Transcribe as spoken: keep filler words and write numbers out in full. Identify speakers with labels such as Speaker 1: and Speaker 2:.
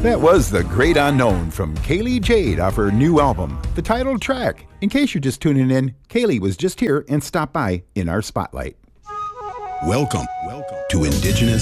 Speaker 1: That was The Great Unknown from Kaylee Jade off her new album, the title track. In case you're just tuning in, Kaylee was just here and stopped by in our spotlight.
Speaker 2: Welcome, welcome to Indigenous